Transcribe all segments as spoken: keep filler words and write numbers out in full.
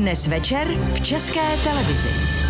Dnes večer v České televizi.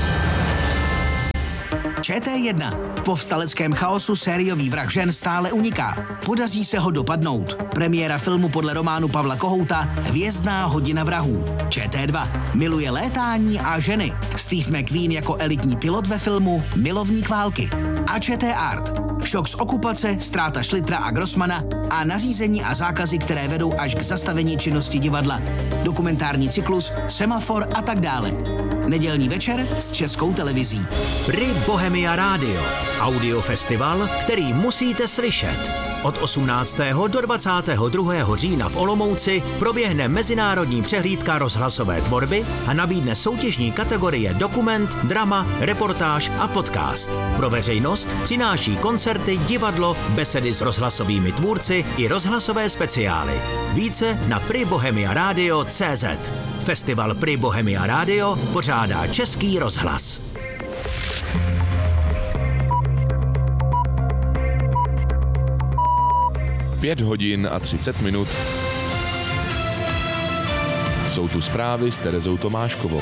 Č T jedna. V povstaleckém chaosu sériový vrah žen stále uniká. Podaří se ho dopadnout. Premiéra filmu podle románu Pavla Kohouta Hvězdná hodina vrahů. Č T dva. Miluje létání a ženy. Steve McQueen jako elitní pilot ve filmu Milovník války. A Č T Art. Šok z okupace, ztráta Šlitra a Grossmana a nařízení a zákazy, které vedou až k zastavení činnosti divadla. Dokumentární cyklus, Semafor a tak dále. Nedělní večer s Českou televizí. Pri Bohemia Radio. Audiofestival, který musíte slyšet. Od osmnáctého do dvacátého druhého října v Olomouci proběhne mezinárodní přehlídka rozhlasové tvorby a nabídne soutěžní kategorie dokument, drama, reportáž a podcast. Pro veřejnost přináší koncerty, divadlo, besedy s rozhlasovými tvůrci i rozhlasové speciály. Více na pri bohemia radio tečka cé zet. Festival Pri Bohemia Radio pořádá Český rozhlas. Pět hodin a třicet minut. Jsou tu zprávy s Terezou Tomáškovou.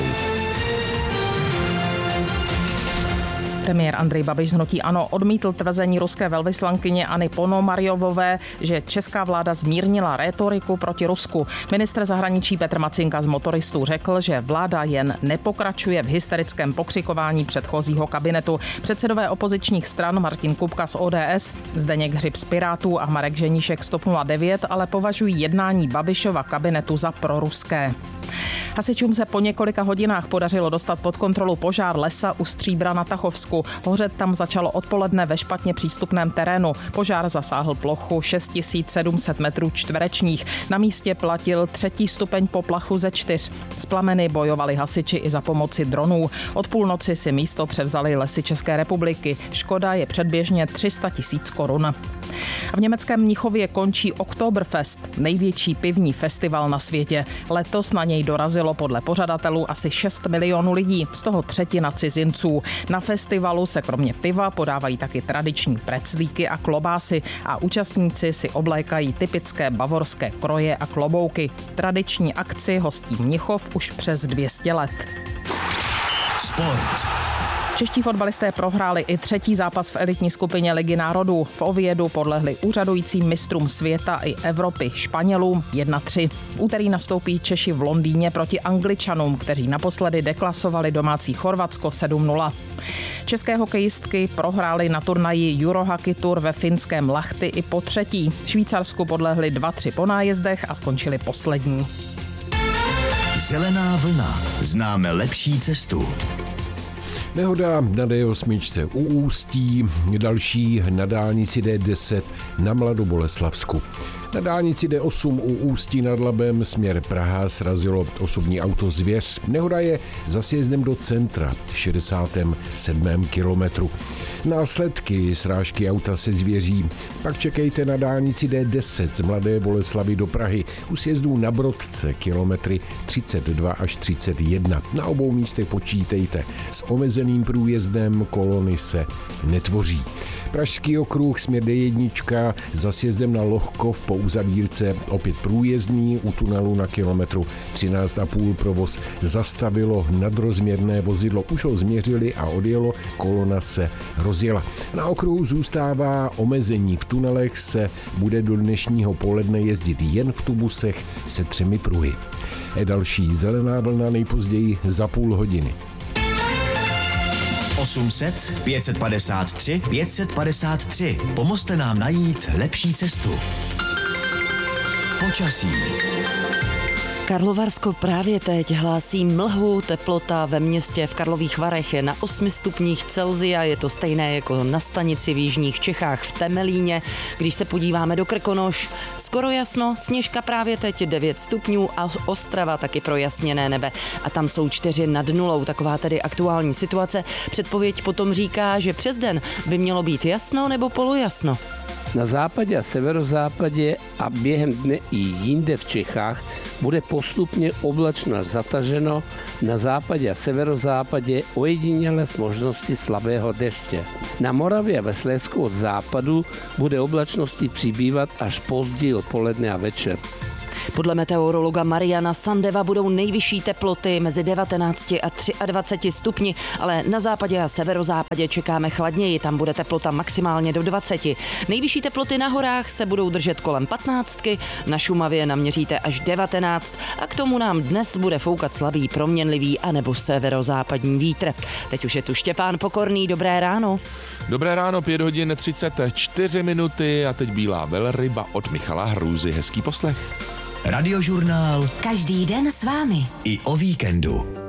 Premiér Andrej Babiš z hnutí ANO odmítl tvrzení ruské velvyslankyně Anny Ponomarjovové, že česká vláda zmírnila rétoriku proti Rusku. Ministr zahraničí Petr Macinka z Motoristů řekl, že vláda jen nepokračuje v hysterickém pokřikování předchozího kabinetu. Předsedové opozičních stran Martin Kupka z O D S, Zdeněk Hřib z Pirátů a Marek Ženíšek z TOP nula devět ale považují jednání Babišova kabinetu za proruské. Hasičům se po několika hodinách podařilo dostat pod kontrolu požár lesa u Stříbra na Tachovsku. Hořet tam začalo odpoledne ve špatně přístupném terénu. Požár zasáhl plochu šest tisíc sedm set metrů čtverečních. Na místě platil třetí stupeň poplachu ze čtyř. S plameny bojovali hasiči i za pomoci dronů. Od půlnoci si místo převzali Lesy České republiky. Škoda je předběžně tři sta tisíc korun. A v německém Mnichově končí Oktoberfest, největší pivní festival na světě. Letos na něj dorazilo podle pořadatelů asi šest milionů lidí, z toho třetina cizinců. Na festivalu se kromě piva podávají taky tradiční preclíky a klobásy a účastníci si oblékají typické bavorské kroje a klobouky. Tradiční akci hostí Mnichov už přes dvě stě let. Sport. Čeští fotbalisté prohráli i třetí zápas v elitní skupině Ligy národů. V Oviedu podlehli úřadujícím mistrům světa i Evropy Španělům jedna tři. V úterý nastoupí Češi v Londýně proti Angličanům, kteří naposledy deklasovali domácí Chorvatsko sedm nula. České hokejistky prohrály na turnaji Eurohockey Tour ve finském Lahti i po třetí. Švýcarsku podlehli dva tři po nájezdech a skončili poslední. Zelená vlna. Známe lepší cestu. Nehoda na D osm u Ústí, další na dálnici D deset na Mladoboleslavsku. Na dálnici D osm u Ústí nad Labem směr Praha srazilo osobní auto Zvěř. Nehoda je za sjezdem do centra v šedesátém sedmém kilometru. Následky srážky auta se Zvěří pak čekejte na dálnici D deset z Mladé Boleslavi do Prahy u sjezdů na Brodce kilometry třicet dva až třicet jedna. Na obou místech počítejte s omezeným průjezdem, kolony se netvoří. Pražský okruh směr D jedna za sjezdem na Lohkov po uzavírce opět průjezdný, u tunelu na kilometru třináct a půl provoz zastavilo nadrozměrné vozidlo, už ho změřili a odjelo, kolona se rozjela. Na okruhu zůstává omezení, v tunelech se bude do dnešního poledne jezdit jen v tubusech se třemi pruhy. Další zelená vlna nejpozději za půl hodiny. osm set pět set padesát tři pět set padesát tři. Pomozte nám najít lepší cestu. Počasí. Karlovarsko právě teď hlásí mlhu, teplota ve městě v Karlových Varech je na osmi stupních Celsia, je to stejné jako na stanici v jižních Čechách v Temelíně. Když se podíváme do Krkonoš, skoro jasno, Sněžka právě teď devět stupňů a Ostrava taky projasněné nebe a tam jsou čtyři nad nulou, taková tedy aktuální situace. Předpověď potom říká, že přes den by mělo být jasno nebo polojasno. Na západě a severozápadě a během dne i jinde v Čechách bude postupně oblačno až zataženo, na západě a severozápadě ojediněle s možností slabého deště. Na Moravě a ve Slezsku od západu bude oblačnosti přibývat až později odpoledne a večer. Podle meteorologa Mariana Sandeva budou nejvyšší teploty mezi devatenácti a dvaceti třemi stupni, ale na západě a severozápadě čekáme chladněji, tam bude teplota maximálně do dvaceti. Nejvyšší teploty na horách se budou držet kolem patnáctky, na Šumavě naměříte až devatenáct a k tomu nám dnes bude foukat slabý proměnlivý anebo severozápadní vítr. Teď už je tu Štěpán Pokorný, dobré ráno. Dobré ráno, pět hodin třicet čtyři minuty a teď Bílá velryba od Michala Hrůzy. Hezký poslech. Radiožurnál Každý den s vámi. i o víkendu.